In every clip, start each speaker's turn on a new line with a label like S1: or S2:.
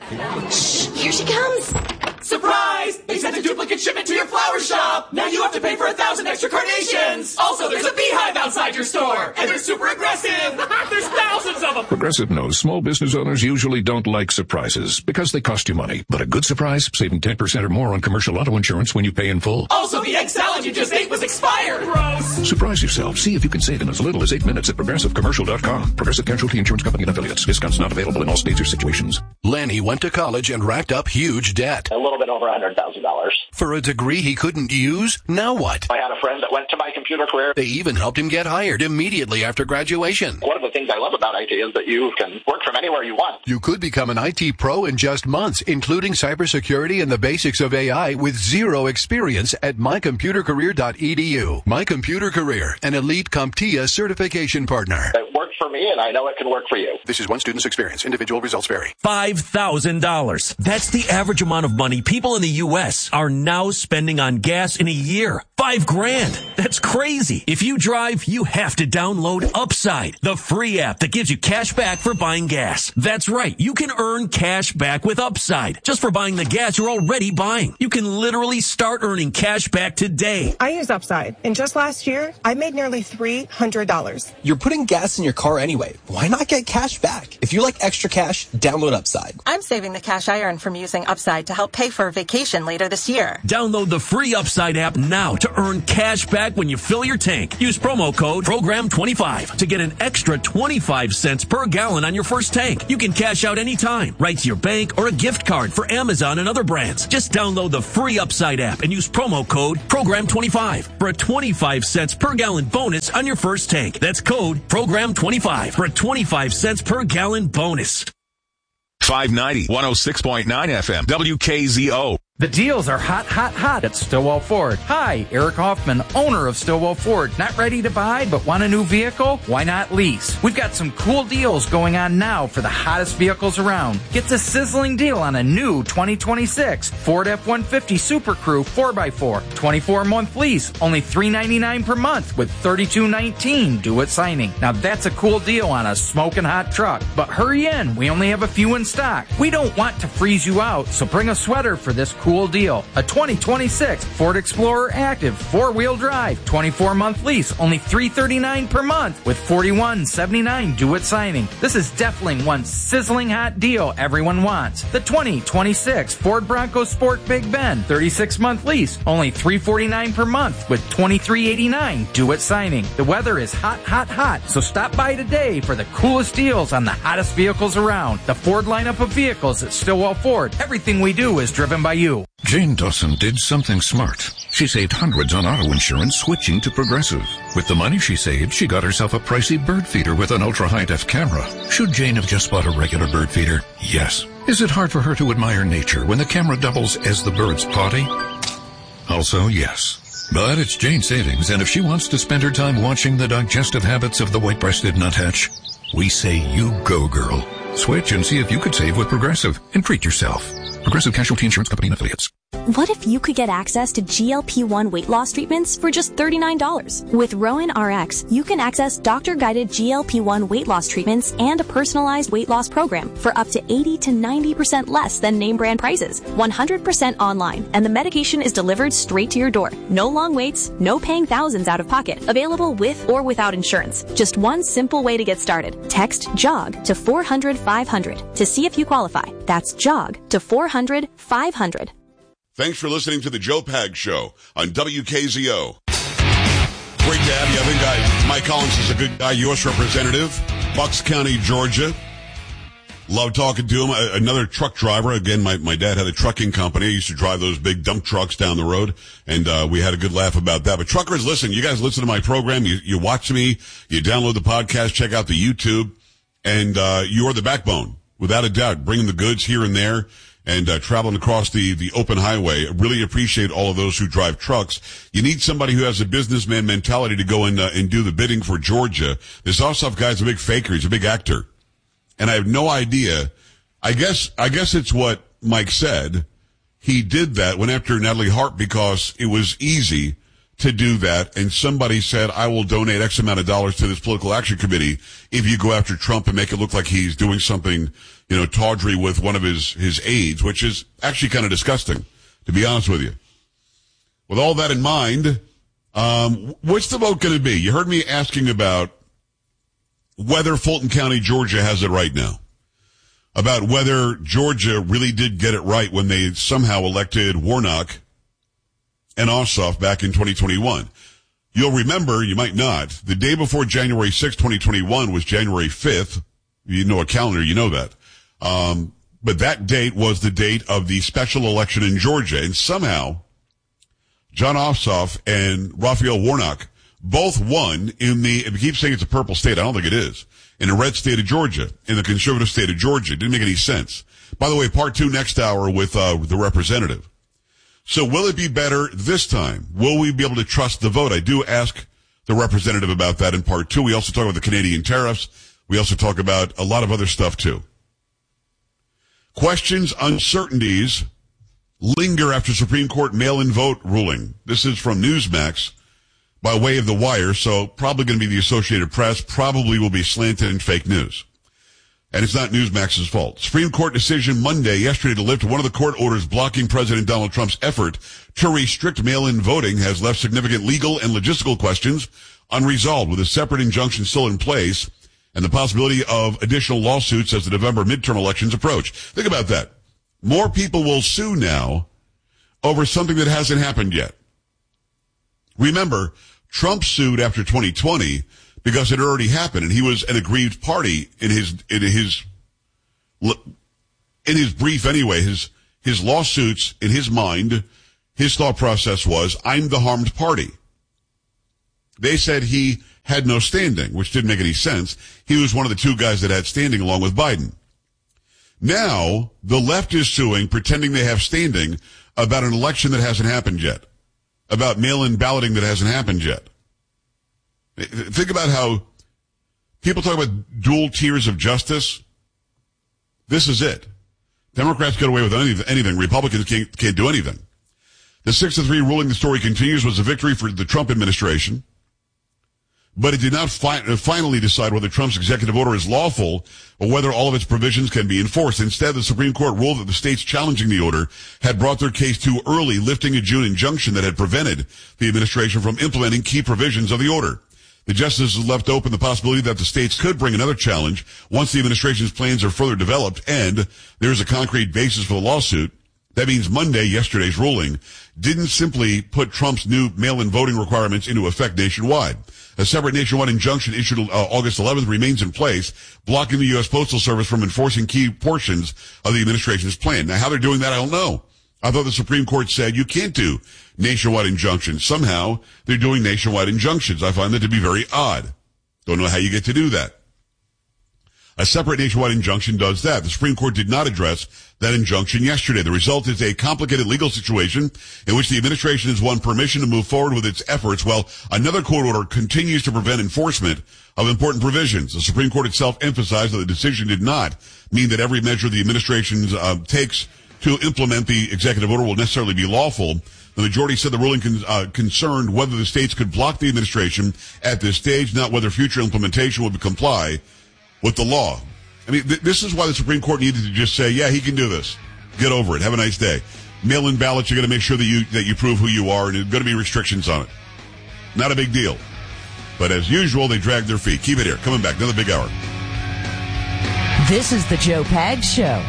S1: Shh, here she comes.
S2: Surprise! They sent a duplicate shipment to your flower shop! Now you have to pay for 1,000 extra carnations! Also, there's a beehive outside your store! And they're super aggressive! There's thousands of them!
S3: Progressive knows small business owners usually don't like surprises because they cost you money. But a good surprise, saving 10% or more on commercial auto insurance when you pay in full.
S2: Also, the egg salad you just ate was expired! Gross!
S3: Surprise yourself. See if you can save in as little as 8 minutes at ProgressiveCommercial.com. Progressive Casualty Insurance Company and Affiliates. Discounts not available in all states or situations.
S4: Lanny went to college and racked up huge debt.
S5: A little bit over $100,000.
S4: For a degree he couldn't use? Now what?
S5: I had a friend that went to my computer career.
S4: They even helped him get hired immediately after graduation.
S5: One of the things I love about IT is that you can work from anywhere you want.
S4: You could become an IT pro in just months, including cybersecurity and the basics of AI with zero experience at mycomputercareer.edu. My Computer Career, an elite CompTIA certification partner.
S5: It worked for me, and I know it can work for you.
S4: This is one student's experience. Individual results vary.
S6: $5,000. That's the average amount of money people in the U.S. are now spending on gas in a year. $5,000. That's crazy. If you drive, you have to download Upside, the free app that gives you cash back for buying gas. That's right. You can earn cash back with Upside just for buying the gas you're already buying. You can literally start earning cash back today.
S7: I use Upside, and just last year, I made nearly $300.
S8: You're putting gas in your car anyway. Why not get cash back? If you like extra cash, download Upside.
S9: I'm saving the cash I earn from using Upside to help pay for a vacation later this year.
S6: Download the free Upside app now to earn cash back when you fill your tank. Use promo code PROGRAM25 to get an extra 25 cents per gallon on your first tank. You can cash out anytime, right to your bank or a gift card for Amazon and other brands. Just download the free Upside app and use promo code PROGRAM25 for a 25 cents per gallon bonus on your first tank. That's code PROGRAM25 for a 25 cents per gallon bonus.
S10: 590, 106.9 FM, WKZO.
S11: The deals are hot, hot, hot at Stillwell Ford. Hi, Eric Hoffman, owner of Stillwell Ford. Not ready to buy, but want a new vehicle? Why not lease? We've got some cool deals going on now for the hottest vehicles around. Get the sizzling deal on a new 2026 Ford F-150 Super Crew 4x4. 24-month lease, only $399 per month with $32.19 due at signing. Now that's a cool deal on a smoking hot truck. But hurry in, we only have a few in stock. We don't want to freeze you out, so bring a sweater for this cool deal. A 2026 Ford Explorer Active 4-wheel drive, 24-month lease, only $339 per month with $41.79 due at signing. This is definitely one sizzling hot deal everyone wants. The 2026 Ford Bronco Sport Big Bend, 36-month lease, only $349 per month with $23.89 due at signing. The weather is hot, hot, hot, so stop by today for the coolest deals on the hottest vehicles around. The Ford lineup of vehicles at Stillwell Ford. Everything we do is driven by you.
S3: Jane Dawson did something smart. She saved hundreds on auto insurance switching to Progressive. With the money she saved, she got herself a pricey bird feeder with an ultra-high-def camera. Should Jane have just bought a regular bird feeder? Yes. Is it hard for her to admire nature when the camera doubles as the bird's potty? Also, yes. But it's Jane's savings, and if she wants to spend her time watching the digestive habits of the white-breasted nuthatch, we say you go, girl. Switch and see if you could save with Progressive and treat yourself. Progressive Casualty Insurance Company and Affiliates.
S12: What if you could get access to GLP-1 weight loss treatments for just $39? With Rowan RX, you can access doctor-guided GLP-1 weight loss treatments and a personalized weight loss program for up to 80 to 90% less than name brand prices. 100% online, and the medication is delivered straight to your door. No long waits, no paying thousands out of pocket. Available with or without insurance. Just one simple way to get started. Text JOG to 400-500 to see if you qualify. That's JOG to 400-500.
S13: Thanks for listening to the Joe Pag Show on WKZO. Great to have you. I think Mike Collins is a good guy, U.S. Representative, Bucks County, Georgia. Love talking to him. Another truck driver. Again, my dad had a trucking company. I used to drive those big dump trucks down the road, and we had a good laugh about that. But truckers, listen, you guys listen to my program. You watch me. You download the podcast, check out the YouTube, and you are the backbone, without a doubt, bringing the goods here and there. And traveling across the open highway. I really appreciate all of those who drive trucks. You need somebody who has a businessman mentality to go and do the bidding for Georgia. This Ossoff guy's a big faker. He's a big actor. And I have no idea. I guess it's what Mike said. He did that, went after Natalie Hart because it was easy to do that. And somebody said, I will donate X amount of dollars to this political action committee if you go after Trump and make it look like he's doing something, tawdry with one of his aides, which is actually kind of disgusting, to be honest with you. With all that in mind, what's the vote going to be? You heard me asking about whether Fulton County, Georgia has it right now. About whether Georgia really did get it right when they somehow elected Warnock and Ossoff back in 2021. You'll remember, you might not, the day before January 6, 2021 was January 5th. You know a calendar, you know that. But that date was the date of the special election in Georgia. And somehow, John Ossoff and Raphael Warnock both won in if you keep saying it's a purple state, I don't think it is, in the red state of Georgia, in the conservative state of Georgia. It didn't make any sense. By the way, part 2 next hour with the representative. So will it be better this time? Will we be able to trust the vote? I do ask the representative about that in part 2. We also talk about the Canadian tariffs. We also talk about a lot of other stuff too. Questions, uncertainties linger after Supreme Court mail-in vote ruling. This is from Newsmax by way of The Wire, so probably going to be the Associated Press, probably will be slanted in fake news. And it's not Newsmax's fault. Supreme Court decision yesterday to lift one of the court orders blocking President Donald Trump's effort to restrict mail-in voting has left significant legal and logistical questions unresolved, with a separate injunction still in place and the possibility of additional lawsuits as the November midterm elections approach. Think about that. More people will sue now over something that hasn't happened yet. Remember, Trump sued after 2020 because it already happened, and he was an aggrieved party in his brief anyway. His lawsuits, in his mind, his thought process was, I'm the harmed party. They said he had no standing, which didn't make any sense. He was one of the 2 guys that had standing along with Biden. Now, the left is suing, pretending they have standing, about an election that hasn't happened yet, about mail-in balloting that hasn't happened yet. Think about how people talk about dual tiers of justice. This is it. Democrats get away with anything. Republicans can't do anything. The 6-3 ruling, the story continues, was a victory for the Trump administration. But it did not finally decide whether Trump's executive order is lawful or whether all of its provisions can be enforced. Instead, the Supreme Court ruled that the states challenging the order had brought their case too early, lifting a June injunction that had prevented the administration from implementing key provisions of the order. The justices left open the possibility that the states could bring another challenge once the administration's plans are further developed and there is a concrete basis for the lawsuit. That means yesterday's ruling, didn't simply put Trump's new mail-in voting requirements into effect nationwide. A separate nationwide injunction issued August 11th remains in place, blocking the U.S. Postal Service from enforcing key portions of the administration's plan. Now, how they're doing that, I don't know. I thought the Supreme Court said you can't do nationwide injunctions. Somehow, they're doing nationwide injunctions. I find that to be very odd. Don't know how you get to do that. A separate nationwide injunction does that. The Supreme Court did not address that injunction yesterday. The result is a complicated legal situation in which the administration has won permission to move forward with its efforts, while another court order continues to prevent enforcement of important provisions. The Supreme Court itself emphasized that the decision did not mean that every measure the administration takes to implement the executive order will necessarily be lawful. The majority said the ruling concerned whether the states could block the administration at this stage, not whether future implementation would comply with the law. I mean, this is why the Supreme Court needed to just say, yeah, he can do this. Get over it. Have a nice day. Mail-in ballots, you're going to make sure that you prove who you are, and there's going to be restrictions on it. Not a big deal. But as usual, they drag their feet. Keep it here. Coming back. Another big hour.
S14: This is the Joe Pags Show.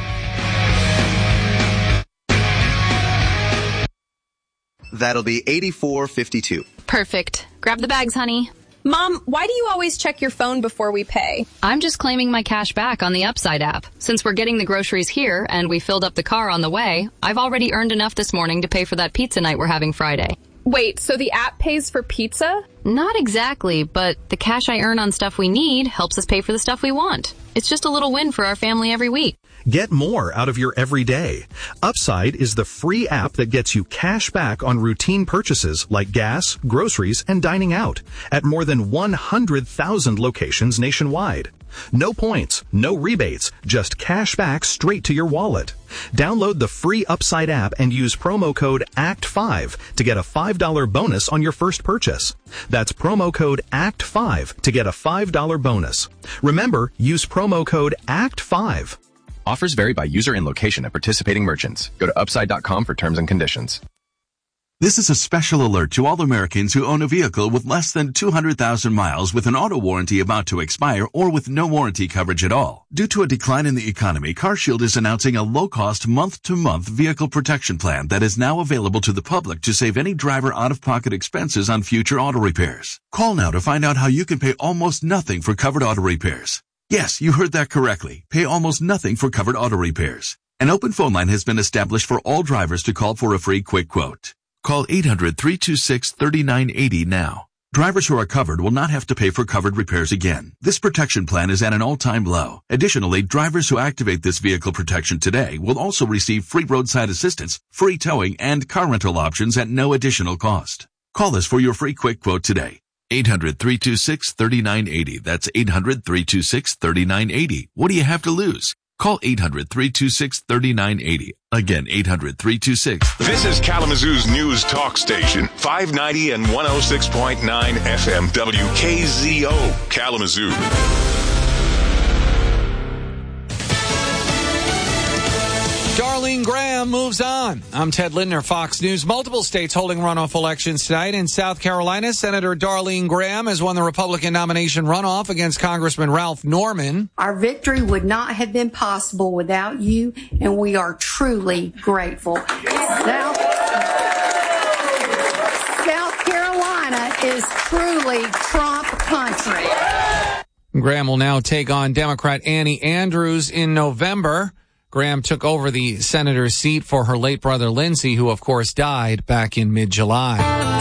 S15: That'll be $84.52.
S16: Perfect. Grab the bags, honey.
S17: Mom, why do you always check your phone before we pay?
S16: I'm just claiming my cash back on the Upside app. Since we're getting the groceries here and we filled up the car on the way, I've already earned enough this morning to pay for that pizza night we're having Friday.
S17: Wait, so the app pays for pizza?
S16: Not exactly, but the cash I earn on stuff we need helps us pay for the stuff we want. It's just a little win for our family every week.
S18: Get more out of your everyday. Upside is the free app that gets you cash back on routine purchases like gas, groceries, and dining out at more than 100,000 locations nationwide. No points, no rebates, just cash back straight to your wallet. Download the free Upside app and use promo code ACT5 to get a $5 bonus on your first purchase. That's promo code ACT5 to get a $5 bonus. Remember, use promo code ACT5.
S19: Offers vary by user and location at participating merchants. Go to upside.com for terms and conditions.
S20: This is a special alert to all Americans who own a vehicle with less than 200,000 miles with an auto warranty about to expire or with no warranty coverage at all. Due to a decline in the economy, CarShield is announcing a low-cost month-to-month vehicle protection plan that is now available to the public to save any driver out-of-pocket expenses on future auto repairs. Call now to find out how you can pay almost nothing for covered auto repairs. Yes, you heard that correctly. Pay almost nothing for covered auto repairs. An open phone line has been established for all drivers to call for a free quick quote. Call 800-326-3980 now. Drivers who are covered will not have to pay for covered repairs again. This protection plan is at an all-time low. Additionally, drivers who activate this vehicle protection today will also receive free roadside assistance, free towing, and car rental options at no additional cost. Call us for your free quick quote today. 800-326-3980. That's 800-326-3980. What do you have to lose? Call 800-326-3980. Again, 800-326.
S10: This is Kalamazoo's news talk station, 590 and 106.9 FM, WKZO, Kalamazoo.
S21: Darlene Graham moves on. I'm Ted Lindner, Fox News. Multiple states holding runoff elections tonight. In South Carolina, Senator Darlene Graham has won the Republican nomination runoff against Congressman Ralph Norman.
S22: Our victory would not have been possible without you, and we are truly grateful. South Carolina is truly Trump country.
S21: Graham will now take on Democrat Annie Andrews in November. Graham took over the senator's seat for her late brother Lindsey, who of course died back in mid-July.